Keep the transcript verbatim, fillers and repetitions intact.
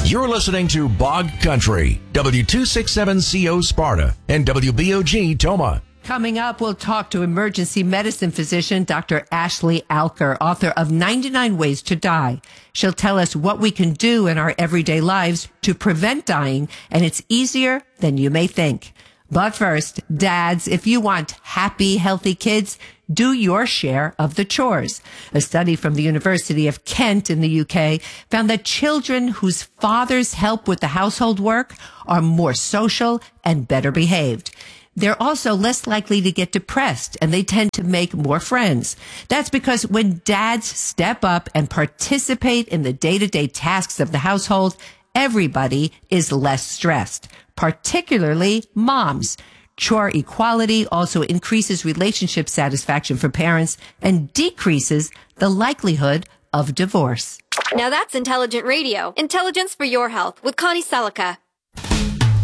You're listening to Bog Country, W two sixty-seven C O Sparta and W B O G Toma. Coming up, we'll talk to emergency medicine physician Doctor Ashley Alker, author of ninety-nine Ways to Die. She'll tell us what we can do in our everyday lives to prevent dying, and it's easier than you may think. But first, dads, if you want happy, healthy kids, do your share of the chores. A study from the University of Kent in the U K found that children whose fathers help with the household work are more social and better behaved. They're also less likely to get depressed, and they tend to make more friends. That's because when dads step up and participate in the day-to-day tasks of the household, everybody is less stressed, particularly moms. Chore equality also increases relationship satisfaction for parents and decreases the likelihood of divorce. Now that's intelligent radio. Intelligence for your health with Connie Selica.